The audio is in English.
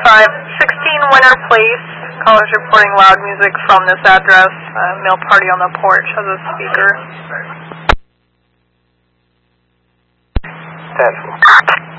16 Winter Place. Callers reporting loud music from this address. Male party on the porch has a speaker. 10-4.